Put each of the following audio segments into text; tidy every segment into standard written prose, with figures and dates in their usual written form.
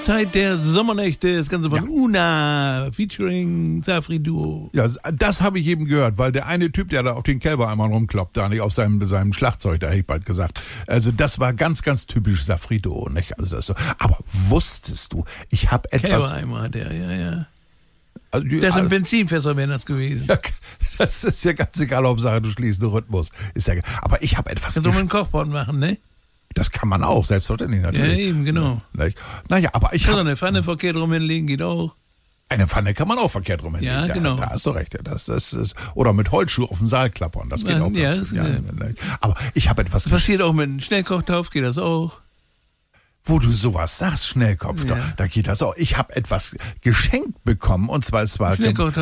Zeit der Sommernächte, das Ganze von Una, featuring Safri Duo. Ja, das habe ich eben gehört, weil der eine Typ, der da auf den Kälber einmal rumkloppt, da nicht auf seinem Schlagzeug, da hätte ich bald gesagt. Also das war ganz, ganz typisch Safri Duo, nicht? Also das so. Aber wusstest du, ich habe etwas... Kälbereimer hat der, ja. Also, Das ist ein Benzinfässer wäre das gewesen. Ja, das ist ja ganz egal, Hauptsache du schließt den Rhythmus. Ist ja, aber ich habe etwas... Kannst du mit dem Kochbord machen, ne? Das kann man auch, selbstverständlich natürlich. Ja, eben, genau. Naja, aber ich habe... eine Pfanne verkehrt rum hinlegen geht auch. Eine Pfanne kann man auch verkehrt rum hinlegen. Ja, genau. Da hast du recht. Das ist, oder mit Holzschuh auf dem Saal klappern, das geht auch ganz gut. Ja. Aber ich habe etwas... Das passiert auch mit einem Schnellkochtopf, geht das auch. Wo du sowas sagst, Schnellkopf, da geht das auch. Ich habe etwas geschenkt bekommen, und zwar es war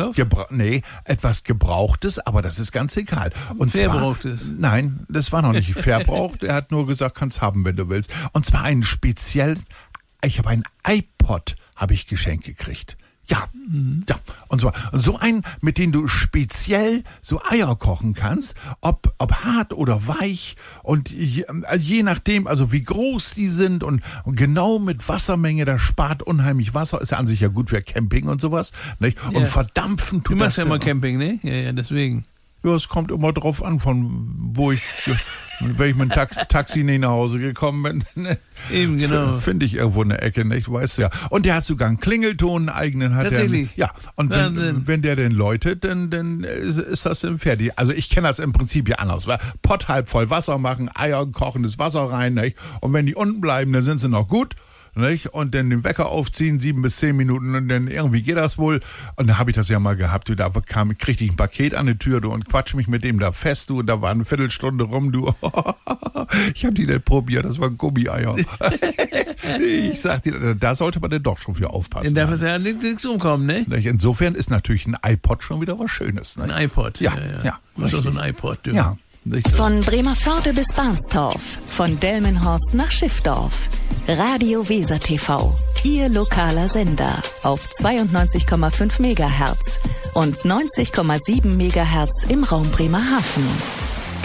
etwas Gebrauchtes, aber das ist ganz egal. Und Verbrauchtes? Nein, das war noch nicht verbraucht. Er hat nur gesagt, kannst haben, wenn du willst. Und zwar einen speziellen, ich habe einen iPod, habe ich geschenkt gekriegt. Ja. Und zwar so einen, mit dem du speziell so Eier kochen kannst, ob hart oder weich, und je nachdem, also wie groß die sind und genau mit Wassermenge, das spart unheimlich Wasser, ist ja an sich ja gut für Camping und sowas, nicht? Und verdampfen tut das. Du machst ja immer Camping, ne? Ja, deswegen. Ja, es kommt immer drauf an, von wo ich... Wenn ich mit dem Taxi nicht nach Hause gekommen bin, eben, genau. Finde ich irgendwo eine Ecke, nicht? Du weißt ja. Und der hat sogar einen Klingelton, einen eigenen hat er. Tatsächlich? Ja. Und wenn der denn läutet, dann ist das dann fertig. Also ich kenne das im Prinzip ja anders. Pott halb voll Wasser machen, Eier, kochendes Wasser rein, nicht? Und wenn die unten bleiben, dann sind sie noch gut. Nicht? Und dann den Wecker aufziehen, 7 bis 10 Minuten, und dann irgendwie geht das wohl. Und dann habe ich das ja mal gehabt, da kriegte ich ein Paket an die Tür, und quatsch mich mit dem da fest, und da war eine Viertelstunde rum, ich habe die nicht probiert, das waren Gummieier. Ich sag dir, da sollte man denn doch schon für aufpassen. Dann darf es ja nichts umkommen, ne? Insofern ist natürlich ein iPod schon wieder was Schönes. Ne? Ein iPod, ja. Was ist so ein iPod, du? Ja. Von Bremervörde bis Barnstorf, von Delmenhorst nach Schiffdorf. Radio Weser TV, Ihr lokaler Sender auf 92,5 MHz und 90,7 MHz im Raum Bremerhaven.